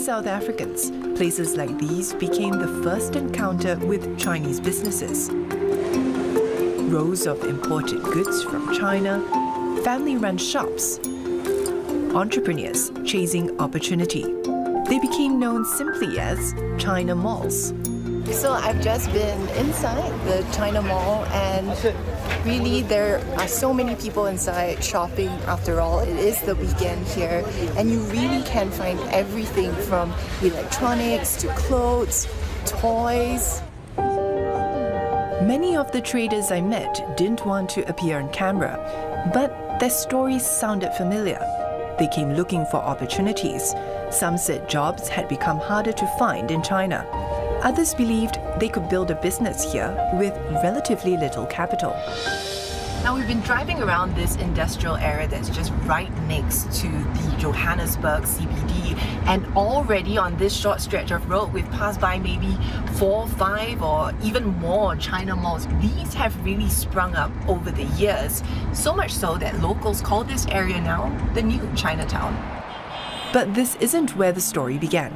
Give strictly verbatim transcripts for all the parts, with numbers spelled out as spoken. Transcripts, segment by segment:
South Africans, places like these became the first encounter with Chinese businesses. Rows of imported goods from China, family-run shops, entrepreneurs chasing opportunity. They became known simply as China Malls. So I've just been inside the China Mall, and really there are so many people inside shopping. After all, it is the weekend here, and you really can find everything from electronics to clothes, toys. Many of the traders I met didn't want to appear on camera, but their stories sounded familiar. They came looking for opportunities. Some said jobs had become harder to find in China. Others believed they could build a business here with relatively little capital. Now, we've been driving around this industrial area that's just right next to the Johannesburg C B D, and already on this short stretch of road, we've passed by maybe four, five, or even more China malls. These have really sprung up over the years, so much so that locals call this area now the new Chinatown. But this isn't where the story began.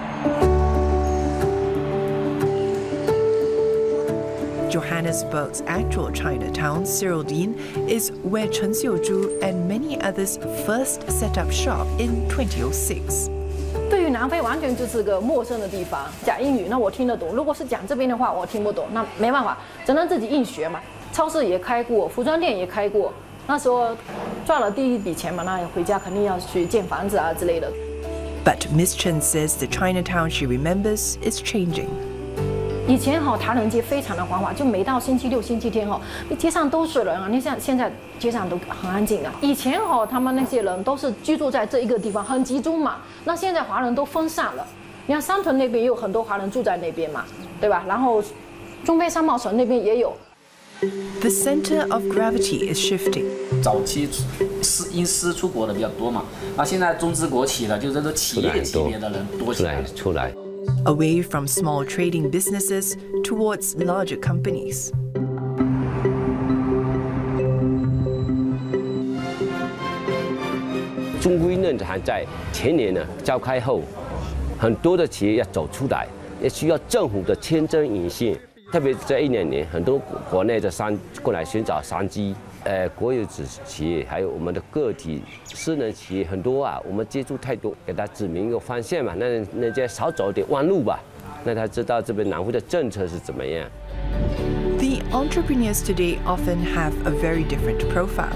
Johannesburg's actual Chinatown, Cyrildene, is where Chen Xiuzhu and many others first set up shop in two thousand six. 对于南非完全就是个陌生的地方，讲英语那我听得懂，如果是讲这边的话我听不懂，那没办法，只能自己硬学嘛。超市也开过，服装店也开过，那时候赚了第一笔钱嘛，那回家肯定要去建房子啊之类的。 But Miss Chen says the Chinatown she remembers is changing. 以前哈唐人街非常的繁华，就每到星期六、星期天哈，街上都是人啊。你像现在街上都很安静啊。以前哈他们那些人都是居住在这一个地方，很集中嘛。那现在华人都分散了。你看三屯那边也有很多华人住在那边嘛，对吧？然后中非商贸城那边也有。 The center of gravity is shifting. 早期私因私出国的比较多嘛，那现在中资国企的，就这个企业级别的人多起来了。 出来。 Away from small trading businesses towards larger companies. 中规论坛在前年呢召开后，很多的企业要走出来，也需要政府的签证引信。特别这一两年，很多国内的商过来寻找商机，呃，国有制企业还有我们的个体私人企业很多啊，我们接触太多，给他指明一个方向嘛，那人家少走点弯路吧，那他知道这边南非的政策是怎么样。 The entrepreneurs today often have a very different profile.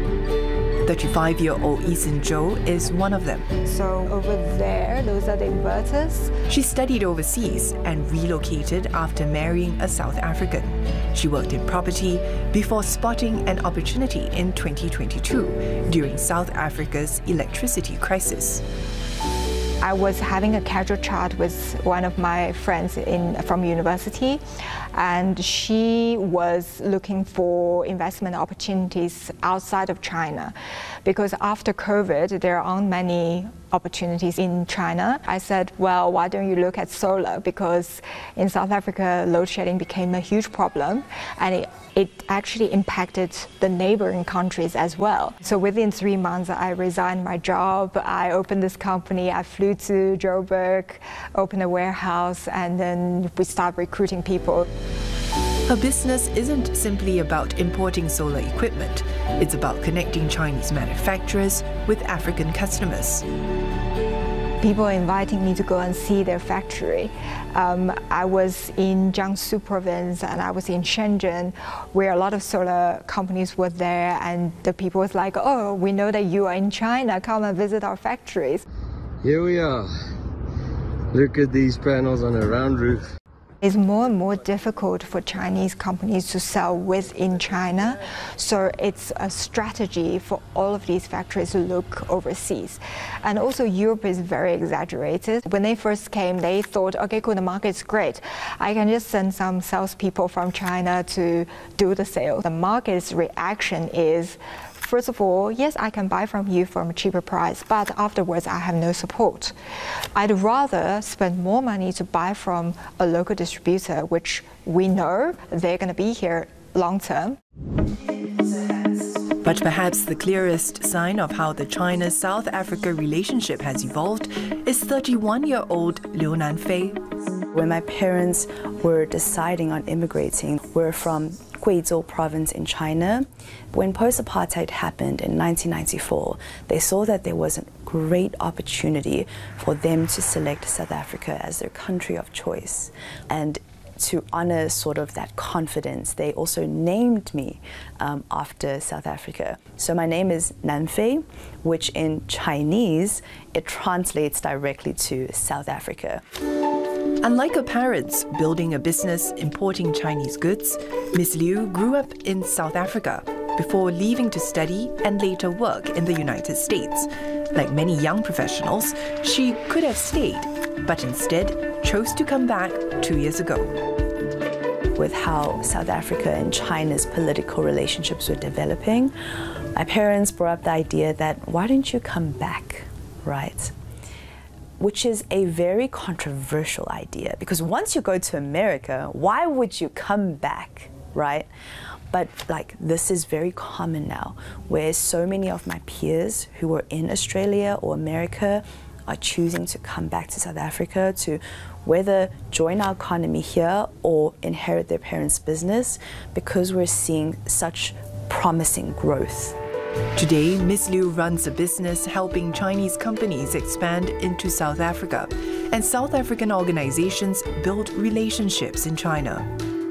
thirty-five-year-old Eason Zhou is one of them. So over there, those are the inverters. She studied overseas and relocated after marrying a South African. She worked in property before spotting an opportunity in twenty twenty-two during South Africa's electricity crisis. I was having a casual chat with one of my friends in, from university, and she was looking for investment opportunities outside of China, because after COVID, there aren't many opportunities in China. I said, well, why don't you look at solar? Because in South Africa, load shedding became a huge problem, and it, it actually impacted the neighboring countries as well. So within three months, I resigned my job. I opened this company. I flew to Joburg, opened a warehouse, and then we started recruiting people. Her business isn't simply about importing solar equipment. It's about connecting Chinese manufacturers with African customers. People are inviting me to go and see their factory. Um, I was in Jiangsu province and I was in Shenzhen, where a lot of solar companies were there, and the people was like, oh, we know that you are in China, come and visit our factories. Here we are. Look at these panels on a round roof. It's more and more difficult for Chinese companies to sell within China, so it's a strategy for all of these factories to look overseas. And also Europe is very exaggerated. When they first came, they thought, okay, cool, the market's great. I can just send some salespeople from China to do the sale. The market's reaction is, first of all, yes, I can buy from you from a cheaper price, but afterwards I have no support. I'd rather spend more money to buy from a local distributor, which we know they're going to be here long term. But perhaps the clearest sign of how the China-South Africa relationship has evolved is thirty-one-year-old Liu Nanfei. When my parents were deciding on immigrating, we're from Guizhou province in China. When post-apartheid happened in nineteen ninety-four, they saw that there was a great opportunity for them to select South Africa as their country of choice. And to honor sort of that confidence, they also named me um, after South Africa. So my name is Nanfei, which in Chinese, it translates directly to South Africa. Unlike her parents building a business importing Chinese goods, Miss Liu grew up in South Africa before leaving to study and later work in the United States. Like many young professionals, she could have stayed, but instead chose to come back two years ago. With how South Africa and China's political relationships were developing, my parents brought up the idea that why don't you come back, right? Which is a very controversial idea, because once you go to America, why would you come back, right? But like this is very common now, where so many of my peers who were in Australia or America are choosing to come back to South Africa to whether join our economy here or inherit their parents' business, because we're seeing such promising growth. Today, Miss Liu runs a business helping Chinese companies expand into South Africa, and South African organizations build relationships in China.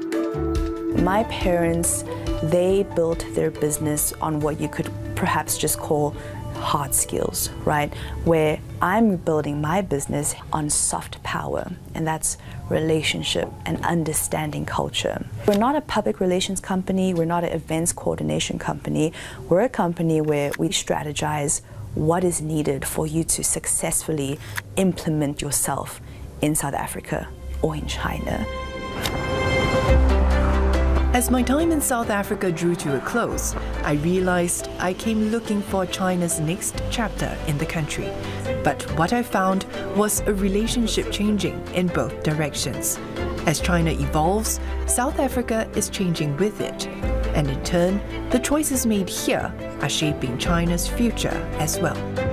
My parents, they built their business on what you could perhaps just call hard skills, right? Where I'm building my business on soft power, and that's relationship and understanding culture. We're not a public relations company, we're not an events coordination company, we're a company where we strategize what is needed for you to successfully implement yourself in South Africa or in China. As my time in South Africa drew to a close, I realized I came looking for China's next chapter in the country. But what I found was a relationship changing in both directions. As China evolves, South Africa is changing with it. And in turn, the choices made here are shaping China's future as well.